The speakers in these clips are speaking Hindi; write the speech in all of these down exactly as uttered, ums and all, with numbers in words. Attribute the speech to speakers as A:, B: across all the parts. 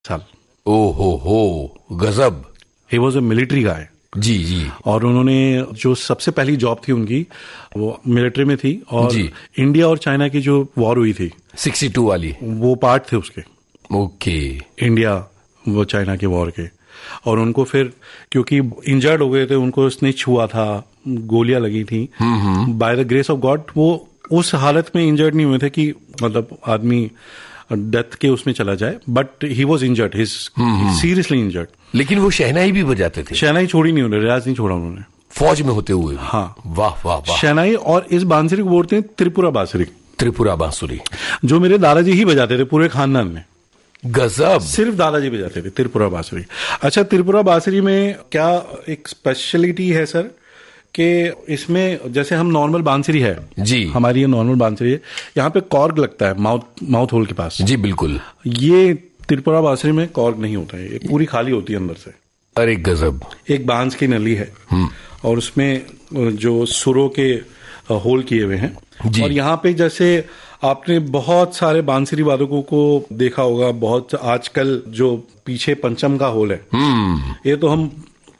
A: साल।
B: ओ हो हो गजब।
A: ही वॉज अ मिलिट्री गाय।
B: जी जी।
A: और उन्होंने जो सबसे पहली जॉब थी उनकी वो मिलिट्री में थी, और
B: जी।
A: इंडिया और चाइना की जो वॉर हुई थी
B: बासठ वाली,
A: वो पार्ट थे उसके।
B: ओके।
A: इंडिया वो चाइना के वॉर के। और उनको फिर क्योंकि इंजर्ड हो गए थे, उनको स्निच हुआ था, गोलियां लगी थी, by the grace of God वो उस हालत में इंजर्ड नहीं हुए थे कि मतलब आदमी डेथ के उसमें चला जाए, but he was injured, his seriously injured.
B: लेकिन वो शहनाई भी बजाते थे।
A: शहनाई छोड़ी नहीं उन्होंने, रियाज नहीं छोड़ा उन्होंने
B: फौज में होते हुए।
A: हाँ
B: वाह वाह वाह।
A: शहनाई, और इस बांसुरी को बोलते हैं त्रिपुरा बांसुरी।
B: त्रिपुरा बांसुरी
A: जो मेरे दादाजी ही बजाते थे पूरे खानदान में।
B: गजब।
A: सिर्फ दादाजी बजाते थे त्रिपुरा बांसुरी। अच्छा, त्रिपुरा बांसुरी में क्या एक स्पेशलिटी है सर, कि इसमें जैसे हम नॉर्मल बांसुरी है
B: जी,
A: हमारी ये नॉर्मल बांसुरी है, यहाँ पे कॉर्ग लगता है माउथ माउथ होल के पास।
B: जी बिल्कुल।
A: ये त्रिपुरा बांसुरी में कॉर्ग नहीं होता है, ये पूरी खाली होती है अंदर से।
B: अरे गजब।
A: एक बांस की नली है और उसमें जो सुरों के होल किए हुए हैं। और यहाँ पे जैसे आपने बहुत सारे बांसुरी वादकों को देखा होगा, बहुत आजकल जो पीछे पंचम का होल है, ये तो हम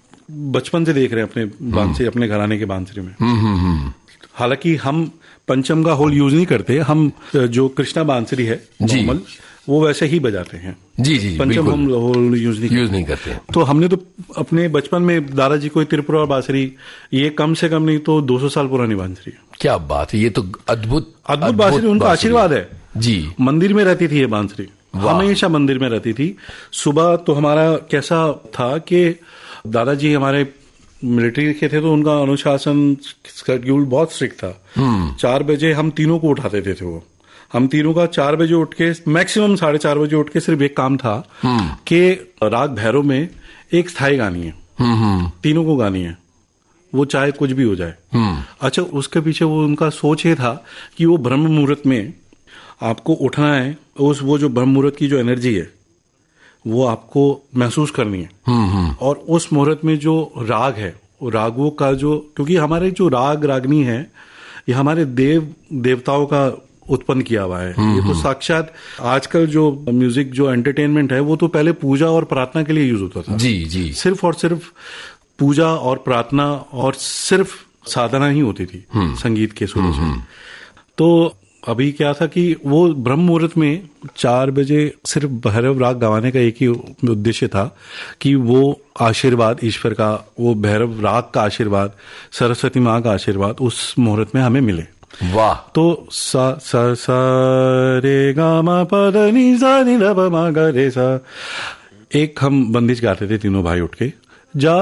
A: बचपन से देख रहे हैं अपने बांसुरी, अपने घराने के बांसुरी में। हालांकि हम पंचम का होल यूज नहीं करते, हम जो कृष्णा बांसुरी है नॉर्मल वो वैसे ही बजाते हैं।
B: जी जी,
A: पंचम हम होल यूज नहीं
B: यूज नहीं करते।
A: तो हमने तो अपने बचपन में दादाजी को त्रिपुरा बांसुरी, ये कम से कम नहीं तो दो सौ साल पुरानी बांसुरी है।
B: क्या बात है, ये तो अद्भुत
A: अद्भुत बांसुरी, उनका आशीर्वाद है
B: जी।
A: मंदिर में रहती थी ये बांसुरी, हमेशा मंदिर में रहती थी। सुबह तो हमारा कैसा था कि दादाजी हमारे मिलिट्री के थे, तो उनका अनुशासन शेड्यूल बहुत स्ट्रिक्ट था। चार बजे हम तीनों को उठाते थे, थे वो हम तीनों का चार बजे उठ के, मैक्सिमम साढ़े चार बजे उठ के सिर्फ एक काम था कि राग भैरव में एक स्थाई गानी है, तीनों को गानी है, वो चाहे कुछ भी हो जाए। अच्छा, उसके पीछे वो उनका सोच ये था कि वो ब्रह्म मुहूर्त में आपको उठना है, उस वो जो ब्रह्म मुहूर्त की जो एनर्जी है वो आपको महसूस करनी है। और उस मुहूर्त में जो राग है, रागों का जो, क्योंकि हमारे जो राग रागनी है ये हमारे देव देवताओं का उत्पन्न किया हुआ है। ये तो साक्षात आजकल जो म्यूजिक जो एंटरटेनमेंट है वो तो पहले पूजा और प्रार्थना के लिए यूज होता था।
B: जी जी।
A: सिर्फ और सिर्फ पूजा और प्रार्थना और सिर्फ साधना ही होती थी संगीत के शुरू से। तो अभी क्या था कि वो ब्रह्म मुहूर्त में चार बजे सिर्फ भैरव राग गवाने का एक ही उद्देश्य था कि वो आशीर्वाद ईश्वर का, वो भैरव राग का आशीर्वाद, सरस्वती माँ का आशीर्वाद उस मुहूर्त में हमें मिले।
B: वाह।
A: तो सा सा सा रे गा मा प ध नि सा नि ध प मा ग रे सा, एक हम बंदिश गाते थे तीनों भाई उठ के, जा